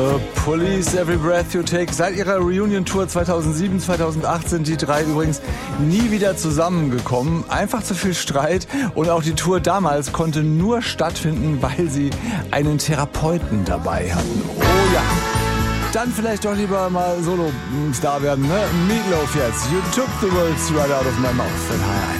Police, Every Breath You Take. Seit ihrer Reunion-Tour 2007, 2008 sind die drei übrigens nie wieder zusammengekommen. Einfach zu viel Streit und auch die Tour damals konnte nur stattfinden, weil sie einen Therapeuten dabei hatten. Oh ja, dann vielleicht doch lieber mal Solo-Star werden, ne? Meatloaf jetzt. You took the words right out of my mouth.